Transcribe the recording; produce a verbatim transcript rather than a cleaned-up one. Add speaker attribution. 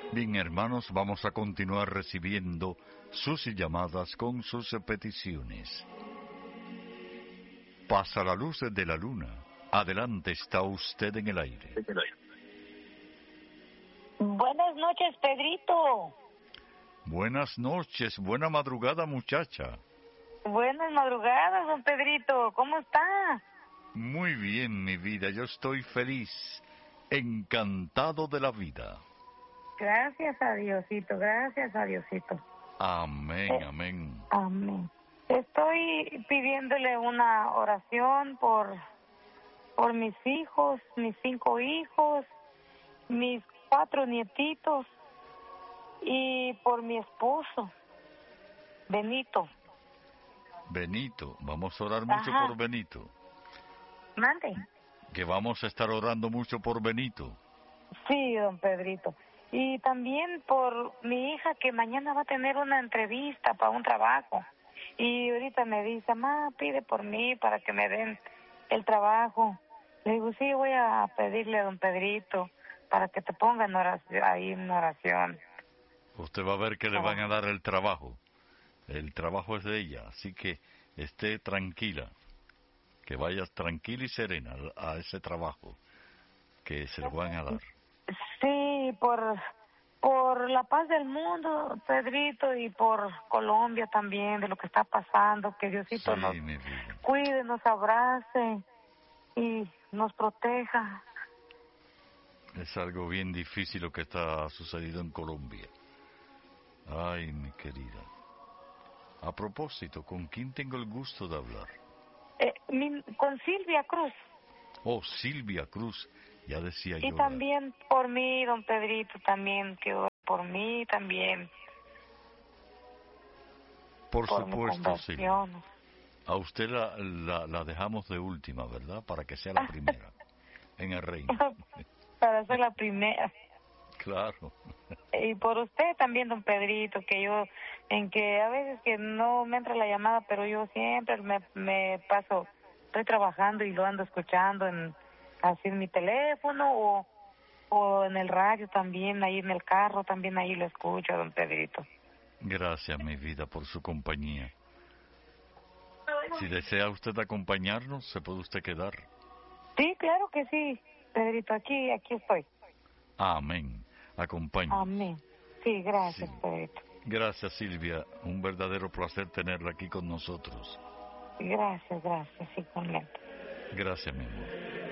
Speaker 1: Bien, hermanos, vamos a continuar recibiendo sus llamadas con sus peticiones. Pasa la luz de la luna. Adelante, está usted en el aire.
Speaker 2: Buenas noches, Pedrito.
Speaker 1: Buenas noches, buena madrugada, muchacha.
Speaker 2: Buenas madrugadas, don Pedrito. ¿Cómo está?
Speaker 1: Muy bien, mi vida, yo estoy feliz, encantado de la vida.
Speaker 2: Gracias a Diosito, gracias a Diosito.
Speaker 1: Amén,
Speaker 2: Eh,
Speaker 1: amén.
Speaker 2: Amén. Estoy pidiéndole una oración por, por mis hijos, mis cinco hijos, mis cuatro nietitos y por mi esposo, Benito.
Speaker 1: Benito, vamos a orar mucho
Speaker 2: Ajá.
Speaker 1: por Benito.
Speaker 2: Mande.
Speaker 1: Que vamos a estar orando mucho por Benito.
Speaker 2: Sí, don Pedrito. Y también por mi hija que mañana va a tener una entrevista para un trabajo. Y ahorita me dice, mamá, pide por mí para que me den el trabajo. Le digo, sí, voy a pedirle a don Pedrito para que te ponga en oración, ahí en oración.
Speaker 1: Usted va a ver que le van a dar el trabajo. El trabajo es de ella, así que esté tranquila. Que vayas tranquila y serena a ese trabajo que se lo van a dar.
Speaker 2: Sí, por, por la paz del mundo, Pedrito, y por Colombia también, de lo que está pasando, que Diosito
Speaker 1: Sí,
Speaker 2: nos
Speaker 1: mi vida.
Speaker 2: cuide, nos abrace y nos proteja.
Speaker 1: Es algo bien difícil lo que está sucediendo en Colombia. Ay, mi querida. A propósito, ¿con quién tengo el gusto de hablar?
Speaker 2: Eh, mi, con Silvia Cruz.
Speaker 1: Oh, Silvia Cruz, ya decía
Speaker 2: Y
Speaker 1: yo.
Speaker 2: también por mí, don Pedrito, también, que ore por mí también.
Speaker 1: Por,
Speaker 2: por
Speaker 1: supuesto, Silvia. A usted la, la, la dejamos de última, ¿verdad? Para que sea la primera en el reino.
Speaker 2: Para ser la primera.
Speaker 1: Claro.
Speaker 2: Y por usted también, don Pedrito, que yo, en que a veces que no me entra la llamada, pero yo siempre me, me paso, estoy trabajando y lo ando escuchando en así en mi teléfono o, o en el radio también, ahí en el carro también ahí lo escucho, don Pedrito.
Speaker 1: Gracias, mi vida, por su compañía. Si desea usted acompañarnos, se puede usted quedar.
Speaker 2: Sí, claro que sí, Pedrito, aquí, aquí estoy.
Speaker 1: Amén. Acompáñenos.
Speaker 2: Amén. Sí, gracias,
Speaker 1: Sí.
Speaker 2: Pedrito.
Speaker 1: Gracias, Silvia. Un verdadero placer tenerla aquí con nosotros.
Speaker 2: Gracias, gracias, igualmente.
Speaker 1: Gracias, mi amor.